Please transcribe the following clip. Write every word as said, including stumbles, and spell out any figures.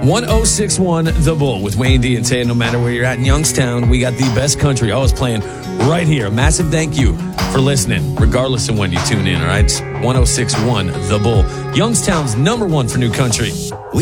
one oh six one The Bull with Wayne D and Tay. No matter where you're at in Youngstown, we got the best country always playing right here. A massive thank you for listening, regardless of when you tune in, all right? one oh six one The Bull, Youngstown's number one for new country. We